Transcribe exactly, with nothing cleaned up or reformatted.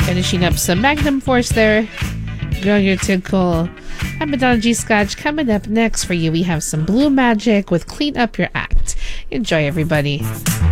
Finishing up some Magnum Force there. Girl, you're too cool. I'm Madonna G. Scotch. Coming up next for you, we have some Blue Magic with Clean Up Your Act. Enjoy, everybody.